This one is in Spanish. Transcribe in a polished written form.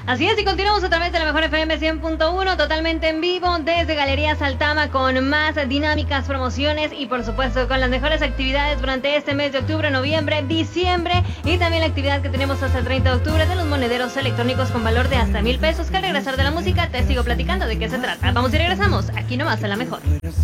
Así es, y continuamos a través de la Mejor FM 100.1, totalmente en vivo desde Galerías Altama con más dinámicas, promociones y por supuesto con las mejores actividades durante este mes de octubre, noviembre, diciembre y también la actividad que tenemos hasta el 30 de octubre de los monederos electrónicos con valor de hasta 1,000 pesos. Que al regresar de la música te sigo platicando de qué se trata. Vamos y regresamos aquí nomás a la Mejor.